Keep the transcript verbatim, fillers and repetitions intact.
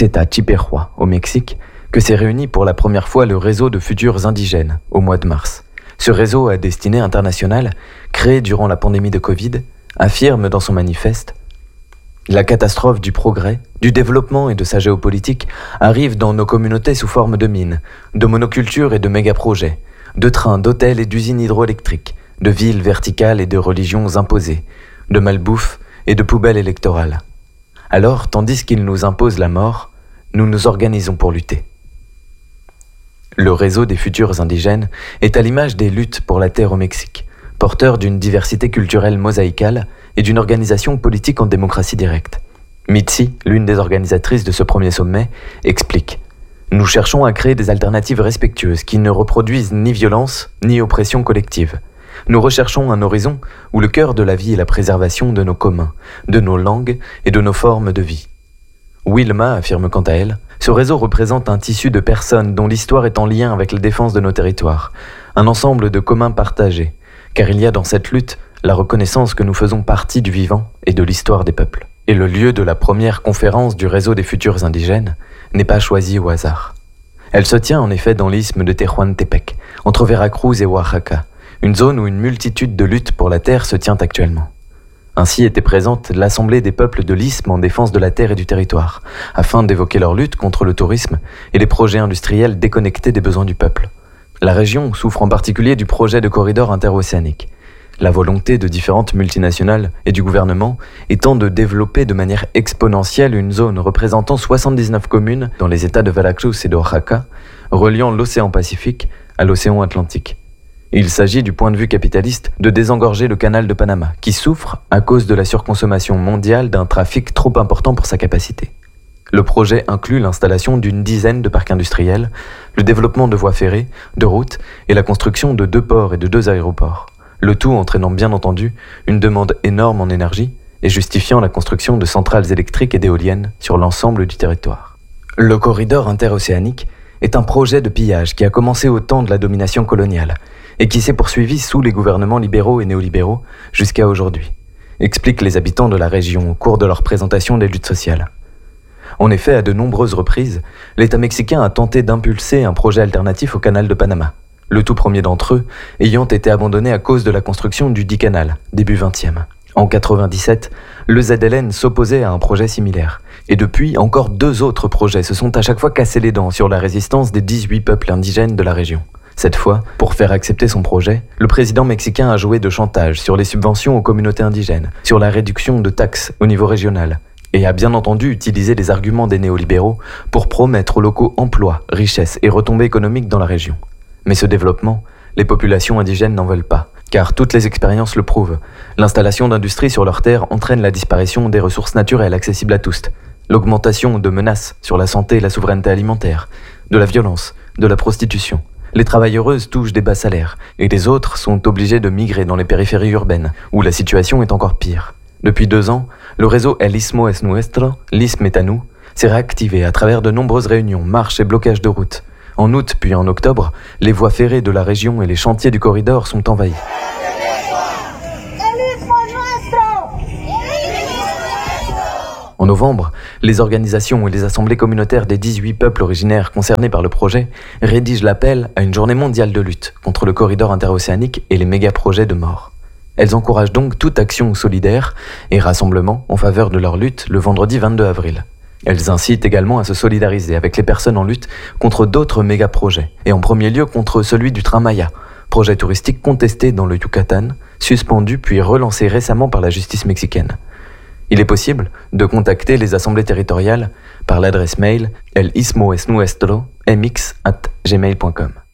C'est à Chippewa, au Mexique, que s'est réuni pour la première fois le réseau de futurs indigènes, au mois de mars. Ce réseau à destinée internationale, créé durant la pandémie de Covid, affirme dans son manifeste « La catastrophe du progrès, du développement et de sa géopolitique arrive dans nos communautés sous forme de mines, de monocultures et de méga-projets, de trains, d'hôtels et d'usines hydroélectriques, de villes verticales et de religions imposées, de malbouffe et de poubelles électorales. Alors, tandis qu'ils nous imposent la mort, nous nous organisons pour lutter. » Le réseau des futurs indigènes est à l'image des luttes pour la terre au Mexique, porteur d'une diversité culturelle mosaïcale et d'une organisation politique en démocratie directe. Mitzi, l'une des organisatrices de ce premier sommet, explique « Nous cherchons à créer des alternatives respectueuses qui ne reproduisent ni violence ni oppression collective. Nous recherchons un horizon où le cœur de la vie est la préservation de nos communs, de nos langues et de nos formes de vie. » Wilma affirme quant à elle, ce réseau représente un tissu de personnes dont l'histoire est en lien avec la défense de nos territoires, un ensemble de communs partagés, car il y a dans cette lutte la reconnaissance que nous faisons partie du vivant et de l'histoire des peuples. Et le lieu de la première conférence du réseau des futurs indigènes n'est pas choisi au hasard. Elle se tient en effet dans l'isthme de Tehuantepec, entre Veracruz et Oaxaca, une zone où une multitude de luttes pour la terre se tient actuellement. Ainsi était présente l'Assemblée des peuples de l'Isthme en défense de la terre et du territoire, afin d'évoquer leur lutte contre le tourisme et les projets industriels déconnectés des besoins du peuple. La région souffre en particulier du projet de corridor interocéanique. La volonté de différentes multinationales et du gouvernement étant de développer de manière exponentielle une zone représentant soixante-dix-neuf communes dans les États de Veracruz et de Oaxaca, reliant l'océan Pacifique à l'océan Atlantique. Il s'agit du point de vue capitaliste de désengorger le canal de Panama, qui souffre à cause de la surconsommation mondiale d'un trafic trop important pour sa capacité. Le projet inclut l'installation d'une dizaine de parcs industriels, le développement de voies ferrées, de routes et la construction de deux ports et de deux aéroports. Le tout entraînant bien entendu une demande énorme en énergie et justifiant la construction de centrales électriques et d'éoliennes sur l'ensemble du territoire. Le corridor interocéanique est un projet de pillage qui a commencé au temps de la domination coloniale et qui s'est poursuivi sous les gouvernements libéraux et néolibéraux jusqu'à aujourd'hui, expliquent les habitants de la région au cours de leur présentation des luttes sociales. En effet, à de nombreuses reprises, l'État mexicain a tenté d'impulser un projet alternatif au canal de Panama, le tout premier d'entre eux ayant été abandonné à cause de la construction du dit canal, début vingtième. En quatre-vingt-dix-sept, le Z L N s'opposait à un projet similaire, et depuis, encore deux autres projets se sont à chaque fois cassés les dents sur la résistance des dix-huit peuples indigènes de la région. Cette fois, pour faire accepter son projet, le président mexicain a joué de chantage sur les subventions aux communautés indigènes, sur la réduction de taxes au niveau régional, et a bien entendu utilisé les arguments des néolibéraux pour promettre aux locaux emploi, richesse et retombées économiques dans la région. Mais ce développement, les populations indigènes n'en veulent pas, car toutes les expériences le prouvent. L'installation d'industries sur leurs terres entraîne la disparition des ressources naturelles accessibles à tous, l'augmentation de menaces sur la santé et la souveraineté alimentaire, de la violence, de la prostitution. Les travailleuses touchent des bas salaires, et les autres sont obligées de migrer dans les périphéries urbaines, où la situation est encore pire. Depuis deux ans, le réseau El Istmo es Nuestro, l'Isthme est à nous, s'est réactivé à travers de nombreuses réunions, marches et blocages de routes. En août puis en octobre, les voies ferrées de la région et les chantiers du corridor sont envahis. En novembre, les organisations et les assemblées communautaires des dix-huit peuples originaires concernés par le projet rédigent l'appel à une journée mondiale de lutte contre le corridor interocéanique et les méga-projets de mort. Elles encouragent donc toute action solidaire et rassemblement en faveur de leur lutte le vendredi vingt-deux avril. Elles incitent également à se solidariser avec les personnes en lutte contre d'autres méga-projets, et en premier lieu contre celui du train Maya, projet touristique contesté dans le Yucatan, suspendu puis relancé récemment par la justice mexicaine. Il est possible de contacter les assemblées territoriales par l'adresse mail el istmo es nuestro m x arobase gmail point com.